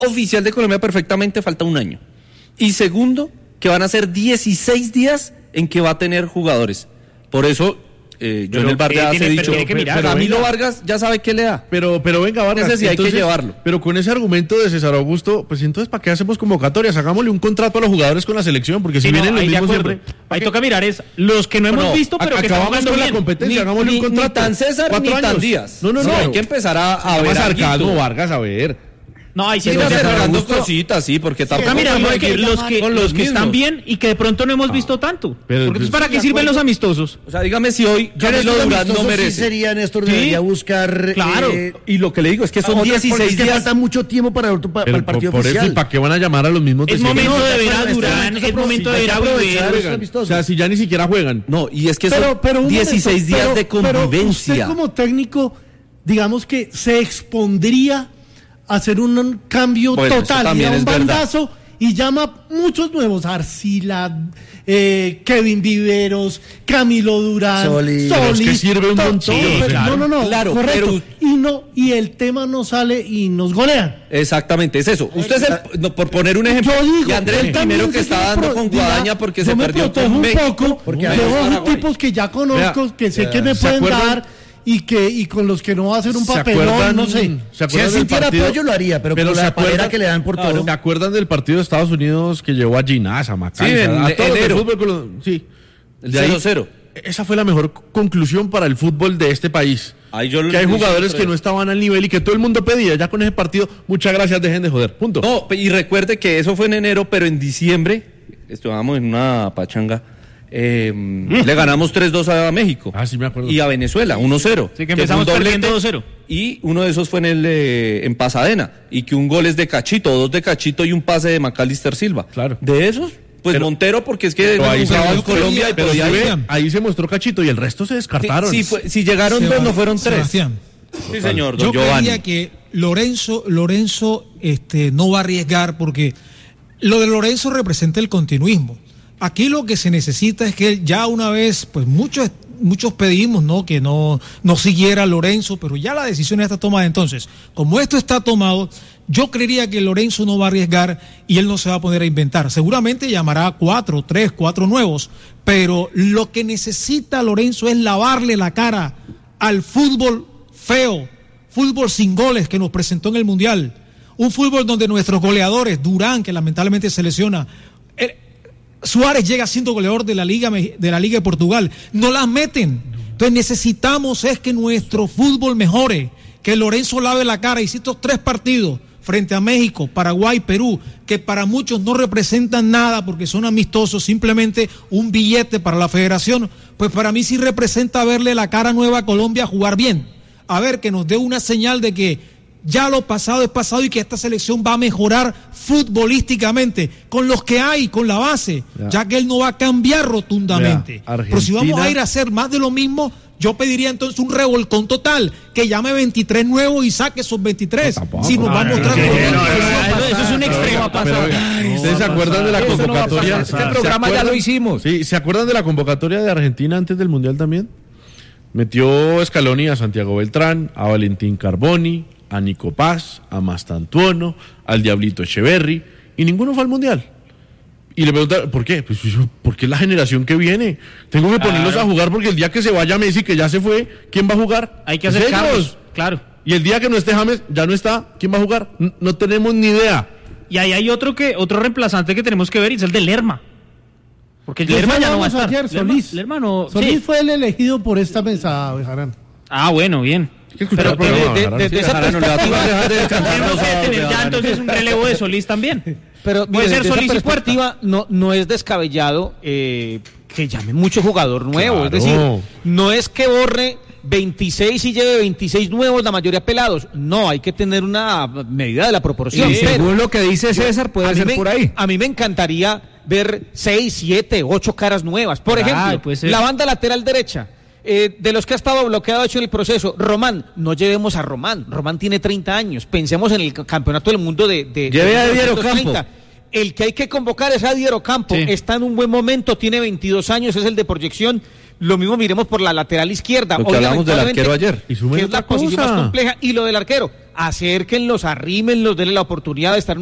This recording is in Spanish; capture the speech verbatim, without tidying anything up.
oficial de Colombia perfectamente falta un año. Y segundo, que van a ser dieciséis días en que va a tener jugadores. Por eso, eh, yo pero, en el bar de eh, he dicho, que mirar, pero Camilo venga. Vargas ya sabe qué le da. Pero, pero venga, Vargas, ese sí entonces, hay que llevarlo. Pero con ese argumento de César Augusto, pues entonces, ¿para qué hacemos convocatorias? Hagámosle un contrato a los jugadores con la selección, porque si sí, vienen no, los mismos siempre... Ahí ¿qué? toca mirar es los que no hemos no, visto, pero que están acabamos con bien. la competencia, Ni, hagámosle ni, un contrato. ni tan César ni años. tan Díaz. No, no, no. no hay que empezar a, a ver sarcasmo, Vargas, a ver. No, ahí sí sí, no se acercando cositas, sí, porque tampoco... Mira, no, que los que, con los, los que están bien y que de pronto no hemos visto tanto. Pero, porque pues, ¿para qué sirven los amistosos? O sea, dígame si hoy Camilo Durán no merece. Sí sería, Néstor, ¿Sí? debería buscar... Claro. Eh, y lo que le digo es que son otras, dieciséis es que días... falta mucho tiempo para, para, para el partido por oficial. eso, ¿y para qué van a llamar a los mismos? Es de momento siempre? de ver a Este Durán, momento es momento de ver a Rivero. O sea, si ya ni siquiera juegan. No, y es que son pero, pero un dieciséis momento, días pero, de convivencia. Pero usted como técnico, digamos que se expondría a hacer un cambio bueno, total y a un es bandazo verdad. Y llama muchos nuevos, Arcila, eh, Kevin Viveros, Camilo Durán, Solís. Solís, Pero es que sirve un to- montón, sí, pero- claro. no, no, no, Claro, correcto. pero- Y no, y el tema no sale y nos golean. Exactamente, es eso. Usted es el, no, por poner un ejemplo, Yo digo, y Andrés el él primero también que se está quiere dando pro- con diga, Guadaña porque yo se me perdió protejo con un México, poco, porque de además ojo Paraguay. tipos que ya conozco, Vea, que sé que me ¿se pueden acuerdan? dar y que y con los que no va a hacer un ¿Se papelón, acuerdan? no sé. ¿Se Si él acuerdan del sintiera partido? apoyo lo haría, pero, Pero con ¿se la palera acuerdan? que le dan por todo. ¿Se acuerdan del partido de Estados Unidos que llevó a Ginás, a Macalza, Sí, en a todos los del enero. fútbol colo- sí. El De ahí- cero cero. Esa fue la mejor conclusión para el fútbol de este país. Ahí yo lo que hay dije jugadores otra que vez. no estaban al nivel y que todo el mundo pedía. Ya con ese partido, muchas gracias, dejen de joder. Punto. No, y recuerde que eso fue en enero, pero en diciembre estábamos en una pachanga. Eh, le ganamos tres dos a México. Ah, sí, me acuerdo. Y a Venezuela, uno cero. Sí, que empezamos fue un doblete, perdiendo dos cero. Y uno de esos fue en el eh, en Pasadena. Y que un gol es de Cachito, dos de Cachito y un pase de Macalister Silva. Claro. De esos, pues Pero- Montero, porque es que Pero ahí se jugaba en mostró- Colombia y pero podía sí ir. ve, ahí se mostró Cachito y el resto se descartaron. Sí, fue- si llegaron dos, no fueron tres. Sebastián, Sí, señor, don yo Giovanni. creía que Lorenzo, Lorenzo este, no va a arriesgar porque lo de Lorenzo representa el continuismo. Aquí lo que se necesita es que él ya una vez, pues muchos muchos pedimos, ¿no? Que no, no siguiera Lorenzo, pero ya la decisión ya está tomada. Entonces, como esto está tomado, yo creería que Lorenzo no va a arriesgar y él no se va a poner a inventar. Seguramente llamará a cuatro, tres, cuatro nuevos, pero lo que necesita Lorenzo es lavarle la cara al fútbol feo, fútbol sin goles que nos presentó en el Mundial. Un fútbol donde nuestros goleadores, Durán, que lamentablemente se lesiona, eh, Suárez llega siendo goleador de la Liga de la Liga de Portugal, no las meten. Entonces necesitamos es que nuestro fútbol mejore, que Lorenzo lave la cara. Y si estos tres partidos frente a México, Paraguay, Perú, que para muchos no representan nada porque son amistosos, simplemente un billete para la federación, pues para mí sí representa verle la cara nueva a Colombia jugar bien. A ver, que nos dé una señal de que ya lo pasado es pasado y que esta selección va a mejorar futbolísticamente con los que hay, con la base, ya, ya que él no va a cambiar rotundamente. Vea, Pero si vamos a ir a hacer más de lo mismo, yo pediría entonces un revolcón total, que llame veintitrés nuevos y saque esos veintitrés. No, tampoco. Si nos va a No, mostrar no, con- no, no, Eso, eso es un extremo. Pero, oiga, ¿ustedes se acuerdan de la Eso no va a convocatoria? pasar. ¿Se Este programa ya acuerdan? lo hicimos. Sí, ¿se acuerdan de la convocatoria de Argentina antes del Mundial también? Metió Scaloni a Santiago Beltrán, a Valentín Carboni, a Nico Paz, a Mastantuono, al Diablito Echeverry, y ninguno fue al Mundial. Y le preguntaron, ¿por qué? Pues porque es la generación que viene. Tengo que ponerlos Claro. a jugar porque el día que se vaya Messi, que ya se fue, ¿quién va a jugar? Hay que Pues hacer ellos. cambios, claro. Y el día que no esté James, ya no está, ¿quién va a jugar? N- No tenemos ni idea. Y ahí hay otro que otro reemplazante que tenemos que ver y es el de Lerma. Porque el Eso Lerma ya no va a hablamos estar. ayer, Lerma- Solís. Lerma no- Solís sí. fue el elegido por esta mesa, Bejarán. Ah, bueno, bien. que escuchar Pero, el pero programa, de, Bejarán. de- de esa Bejarán no le va a perspectiva, dejar de descansar tenemos los que sábados, tener ya Bejarán. entonces un relevo de Solís también. Pero Puede mire, ser desde esa Solís y Puerta. perspectiva no, no es descabellado eh, que llame mucho jugador nuevo. Claro. Es decir, no es que borre veintiséis y lleve veintiséis nuevos, la mayoría pelados. No, hay que tener una medida de la proporción. Sí, pero según lo que dice César, puede a mí ser me- por ahí. A mí me encantaría ver seis, siete, ocho caras nuevas. Por Ah, ejemplo, puede ser. la banda lateral derecha. Eh, de los que ha estado bloqueado hecho en el proceso, Román, no llevemos a Román. Román tiene treinta años. Pensemos en el c- campeonato del mundo de. de Lleve de a Dier mil novecientos treinta. Ocampo. El que hay que convocar es Adier Ocampo. Sí. Está en un buen momento, tiene veintidós años, es el de proyección. Lo mismo miremos por la lateral izquierda. Lo que Hoy, hablamos del lamentablemente, arquero ayer. Y sumen que es la otra posición cosa. más compleja. Y lo del arquero. acérquenlos, arrímenlos, denle la oportunidad de estar